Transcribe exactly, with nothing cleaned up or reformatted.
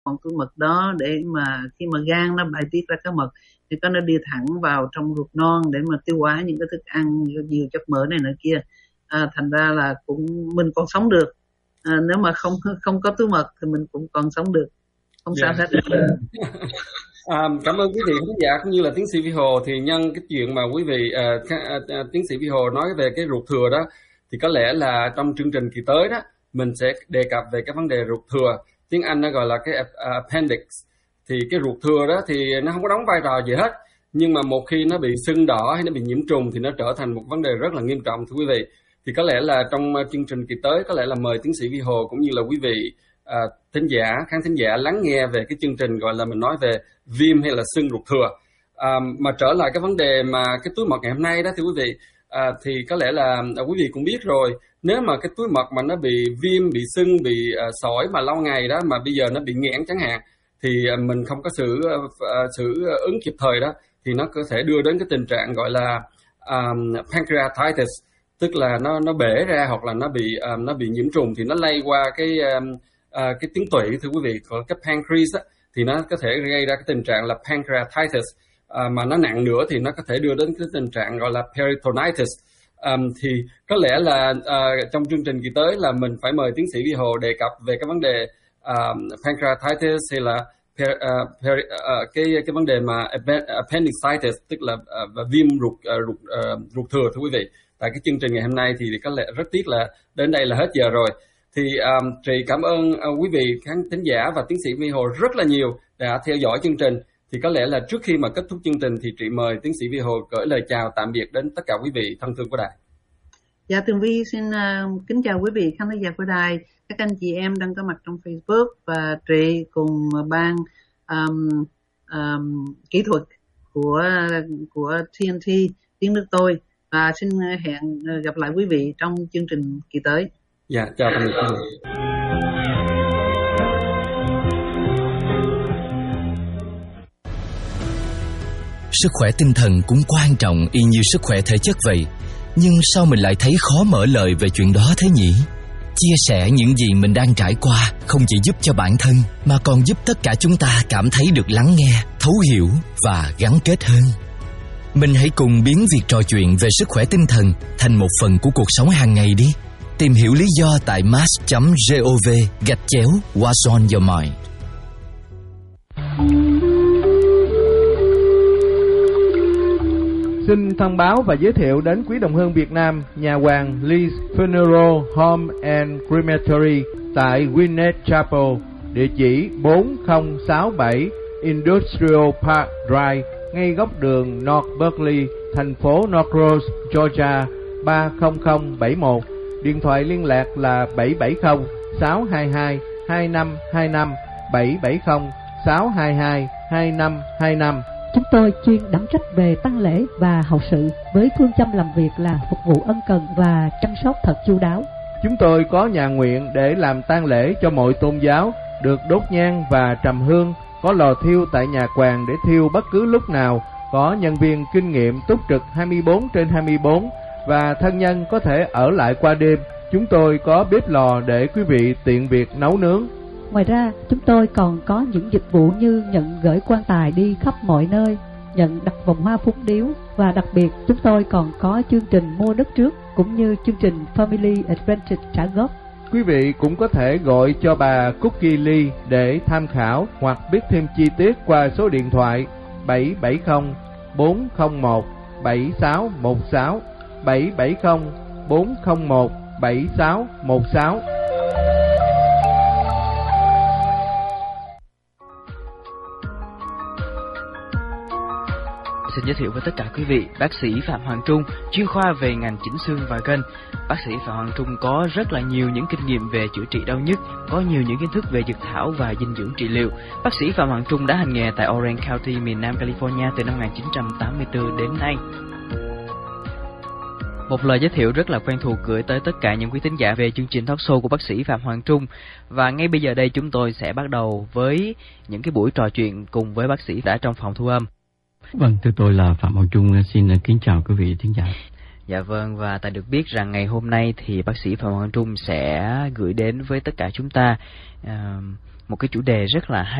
còn túi mật đó để mà khi mà gan nó bài tiết ra cái mật thì có nó đi thẳng vào trong ruột non để mà tiêu hóa những cái thức ăn nhiều chất mỡ này nọ kia. À, thành ra là cũng mình còn sống được. À, nếu mà không không có túi mật thì mình cũng còn sống được, không yeah. sao hết. À, cảm ơn quý vị khán giả cũng như là tiến sĩ Vi Hồ. Thì nhân cái chuyện mà quý vị uh, uh, uh, tiến sĩ Vi Hồ nói về cái ruột thừa đó, thì có lẽ là trong chương trình kỳ tới đó mình sẽ đề cập về cái vấn đề ruột thừa, tiếng Anh nó gọi là cái appendix. Thì cái ruột thừa đó thì nó không có đóng vai trò gì hết, nhưng mà một khi nó bị sưng đỏ hay nó bị nhiễm trùng thì nó trở thành một vấn đề rất là nghiêm trọng thưa quý vị. Thì có lẽ là trong chương trình kỳ tới có lẽ là mời tiến sĩ Vi Hồ cũng như là quý vị à, thính giả, khán thính giả lắng nghe về cái chương trình gọi là mình nói về viêm hay là sưng ruột thừa. À, mà trở lại cái vấn đề mà cái túi mật ngày hôm nay đó thưa quý vị, à, thì có lẽ là à, quý vị cũng biết rồi, nếu mà cái túi mật mà nó bị viêm, bị sưng, bị à, sỏi mà lâu ngày đó, mà bây giờ nó bị nghẽn chẳng hạn, thì à, mình không có xử à, xử ứng kịp thời đó, thì nó có thể đưa đến cái tình trạng gọi là um, pancreatitis, tức là nó nó bể ra hoặc là nó bị um, nó bị nhiễm trùng thì nó lây qua cái um, uh, cái tuyến tụy thưa quý vị, còn cái pancreas á, thì nó có thể gây ra cái tình trạng là pancreatitis, uh, mà nó nặng nữa thì nó có thể đưa đến cái tình trạng gọi là peritonitis. Um, thì có lẽ là uh, trong chương trình kỳ tới là mình phải mời tiến sĩ Vi Hồ đề cập về cái vấn đề uh, pancreatitis hay là Per, uh, per, uh, cái cái vấn đề mà appendicitis, tức là uh, viêm ruột uh, ruột uh, ruột thừa thưa quý vị. Tại cái chương trình ngày hôm nay thì có lẽ rất tiếc là đến đây là hết giờ rồi. Thì um, Trì cảm ơn uh, quý vị khán thính giả và tiến sĩ Vi Hồ rất là nhiều đã theo dõi chương trình. Thì có lẽ là trước khi mà kết thúc chương trình thì Trì mời tiến sĩ Vi Hồ gửi lời chào tạm biệt đến tất cả quý vị thân thương của đài. Dạ, Tường Vi xin uh, kính chào quý vị khán giả của đài, các anh chị em đang có mặt trong Facebook và Trì cùng ban um, um, kỹ thuật của của tê en tê tiếng nước tôi, và xin hẹn gặp lại quý vị trong chương trình kỳ tới. Dạ, chào tạm biệt quý vị. Sức khỏe tinh thần cũng quan trọng y như sức khỏe thể chất vậy. Nhưng sao mình lại thấy khó mở lời về chuyện đó thế nhỉ? Chia sẻ những gì mình đang trải qua không chỉ giúp cho bản thân, mà còn giúp tất cả chúng ta cảm thấy được lắng nghe, thấu hiểu và gắn kết hơn. Mình hãy cùng biến việc trò chuyện về sức khỏe tinh thần thành một phần của cuộc sống hàng ngày đi. Tìm hiểu lý do tại mass chấm gov gạch chéo What's on your mind. Xin thông báo và giới thiệu đến quý đồng hương Việt Nam nhà hoàng Lee's Funeral Home and Crematory tại Gwinnett Chapel, địa chỉ bốn không sáu bảy Industrial Park Drive, ngay góc đường North Berkeley, thành phố North Rose, Georgia ba không không bảy một. Điện thoại liên lạc là bảy bảy không sáu hai hai hai năm hai năm, bảy bảy không sáu hai hai hai năm hai năm. Chúng tôi chuyên đảm trách về tang lễ và hậu sự, với phương châm làm việc là phục vụ ân cần và chăm sóc thật chu đáo. Chúng tôi có nhà nguyện để làm tang lễ cho mọi tôn giáo, được đốt nhang và trầm hương, có lò thiêu tại nhà quàng để thiêu bất cứ lúc nào, có nhân viên kinh nghiệm túc trực hai mươi bốn trên hai mươi bốn và thân nhân có thể ở lại qua đêm. Chúng tôi có bếp lò để quý vị tiện việc nấu nướng. Ngoài ra, chúng tôi còn có những dịch vụ như nhận gửi quan tài đi khắp mọi nơi, nhận đặt vòng hoa phúng điếu, và đặc biệt chúng tôi còn có chương trình mua đất trước cũng như chương trình Family Advantage trả góp. Quý vị cũng có thể gọi cho bà Cookie Lee để tham khảo hoặc biết thêm chi tiết qua số điện thoại bảy bảy không bốn không một bảy sáu một sáu, bảy bảy không bốn không một bảy sáu một sáu. Xin giới thiệu với tất cả quý vị bác sĩ Phạm Hoàng Trung, chuyên khoa về ngành chỉnh xương và gân. Bác sĩ Phạm Hoàng Trung có rất là nhiều những kinh nghiệm về chữa trị đau nhức, có nhiều những kiến thức về dược thảo và dinh dưỡng trị liệu. Bác sĩ Phạm Hoàng Trung đã hành nghề tại Orange County, miền Nam California từ năm một nghìn chín trăm tám mươi tư đến nay. Một lời giới thiệu rất là quen thuộc gửi tới tất cả những quý thính giả về chương trình talk show của bác sĩ Phạm Hoàng Trung. Và ngay bây giờ đây chúng tôi sẽ bắt đầu với những cái buổi trò chuyện cùng với bác sĩ đã trong phòng thu âm. Vâng, thưa tôi là Phạm Hoàng Trung, xin kính chào quý vị thính giả. Dạ vâng, và ta được biết rằng ngày hôm nay thì bác sĩ Phạm Hoàng Trung sẽ gửi đến với tất cả chúng ta uh, một cái chủ đề rất là hay.